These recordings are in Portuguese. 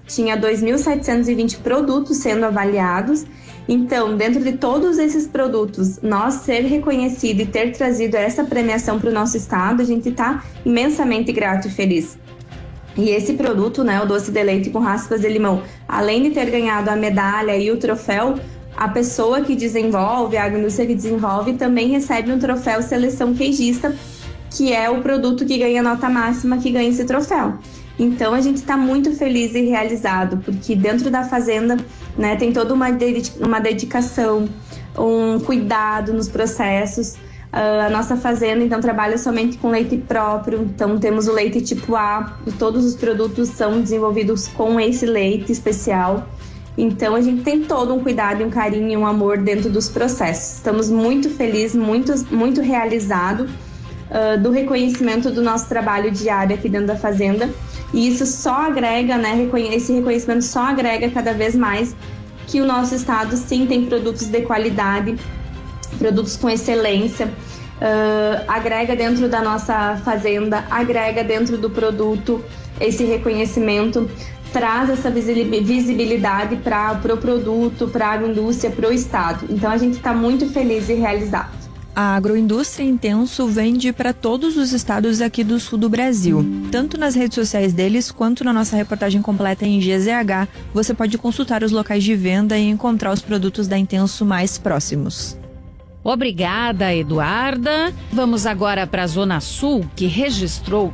tinha 2.720 produtos sendo avaliados. Então, dentro de todos esses produtos, nós ser reconhecido e ter trazido essa premiação para o nosso estado, a gente está imensamente grato e feliz. E esse produto, né, o doce de leite com raspas de limão, além de ter ganhado a medalha e o troféu, a pessoa que desenvolve, a agroindústria que desenvolve, também recebe um troféu Seleção Queijista, que é o produto que ganha nota máxima, que ganha esse troféu. Então, a gente está muito feliz e realizado, porque dentro da fazenda, né, tem toda uma dedicação, um cuidado nos processos. A nossa fazenda, então, trabalha somente com leite próprio. Então, temos o leite tipo A, e todos os produtos são desenvolvidos com esse leite especial. Então, a gente tem todo um cuidado, um carinho e um amor dentro dos processos. Estamos muito felizes, muito realizados do reconhecimento do nosso trabalho diário aqui dentro da fazenda. E isso só agrega, né, esse reconhecimento só agrega cada vez mais que o nosso estado sim tem produtos de qualidade, produtos com excelência, agrega dentro da nossa fazenda, agrega dentro do produto esse reconhecimento, traz essa visibilidade para o produto, para a agroindústria, para o estado. Então a gente está muito feliz e realizado. A Agroindústria Intenso vende para todos os estados aqui do sul do Brasil. Tanto nas redes sociais deles, quanto na nossa reportagem completa em GZH, você pode consultar os locais de venda e encontrar os produtos da Intenso mais próximos. Obrigada, Eduarda. Vamos agora para a Zona Sul, que registrou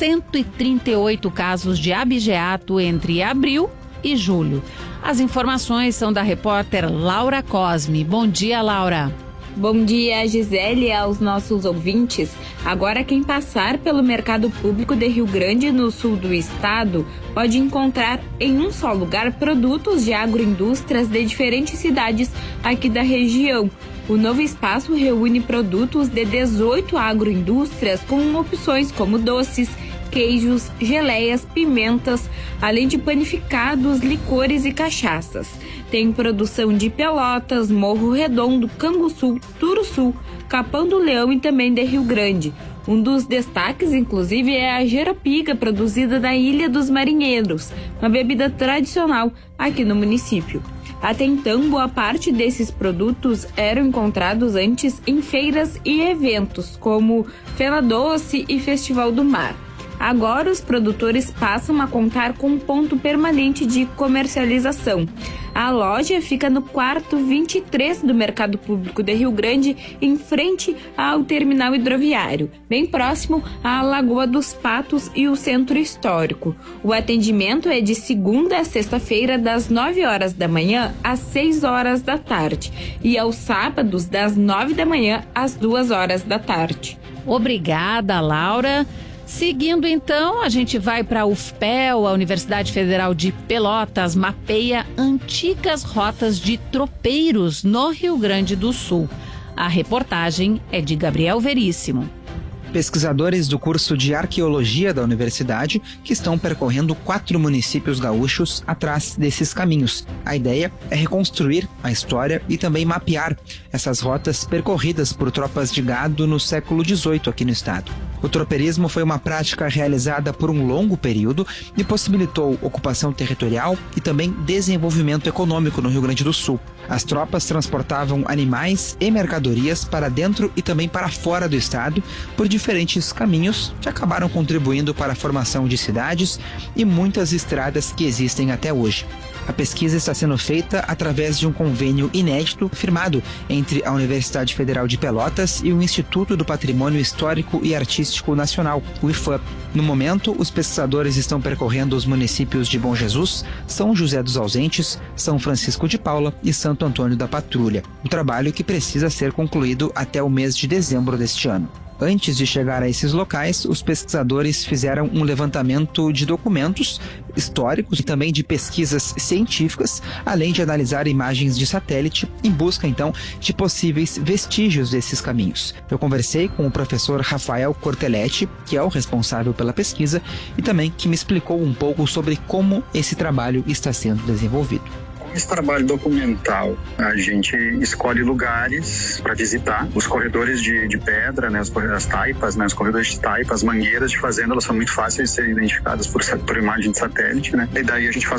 138 casos de abigeato entre abril e julho. As informações são da repórter Laura Cosme. Bom dia, Laura. Bom dia, Gisele, e aos nossos ouvintes. Agora, quem passar pelo Mercado Público de Rio Grande, no sul do estado, pode encontrar em um só lugar produtos de agroindústrias de diferentes cidades aqui da região. O novo espaço reúne produtos de 18 agroindústrias com opções como doces, queijos, geleias, pimentas, além de panificados, licores e cachaças. Tem produção de Pelotas, Morro Redondo, Canguçu, Turuçu, Capão do Leão e também de Rio Grande. Um dos destaques, inclusive, é a jeropiga, produzida na Ilha dos Marinheiros, uma bebida tradicional aqui no município. Até então, boa parte desses produtos eram encontrados antes em feiras e eventos, como Feira Doce e Festival do Mar. Agora, os produtores passam a contar com um ponto permanente de comercialização. A loja fica no quarto 23 do Mercado Público de Rio Grande, em frente ao terminal hidroviário, bem próximo à Lagoa dos Patos e o Centro Histórico. O atendimento é de segunda a sexta-feira, das 9 horas da manhã às 6 horas da tarde, e aos sábados, das 9 da manhã às 2 horas da tarde. Obrigada, Laura. Seguindo, então, a gente vai para a UFPEL, a Universidade Federal de Pelotas, mapeia antigas rotas de tropeiros no Rio Grande do Sul. A reportagem é de Gabriel Veríssimo. Pesquisadores do curso de Arqueologia da Universidade que estão percorrendo 4 municípios gaúchos atrás desses caminhos. A ideia é reconstruir a história e também mapear essas rotas percorridas por tropas de gado no século XVIII aqui no estado. O tropeirismo foi uma prática realizada por um longo período e possibilitou ocupação territorial e também desenvolvimento econômico no Rio Grande do Sul. As tropas transportavam animais e mercadorias para dentro e também para fora do estado por diferentes caminhos que acabaram contribuindo para a formação de cidades e muitas estradas que existem até hoje. A pesquisa está sendo feita através de um convênio inédito firmado entre a Universidade Federal de Pelotas e o Instituto do Patrimônio Histórico e Artístico Nacional, o IFAM. No momento, os pesquisadores estão percorrendo os municípios de Bom Jesus, São José dos Ausentes, São Francisco de Paula e Santo Antônio da Patrulha. Um trabalho que precisa ser concluído até o mês de dezembro deste ano. Antes de chegar a esses locais, os pesquisadores fizeram um levantamento de documentos históricos e também de pesquisas científicas, além de analisar imagens de satélite em busca, então, de possíveis vestígios desses caminhos. Eu conversei com o professor Rafael Cortelletti, que é o responsável pela pesquisa, e também que me explicou um pouco sobre como esse trabalho está sendo desenvolvido. Esse trabalho documental, a gente escolhe lugares para visitar. Os corredores de pedra, né, as taipas, né, os corredores de taipa, as mangueiras de fazenda, elas são muito fáceis de serem identificadas por imagem de satélite, né? E daí a gente faz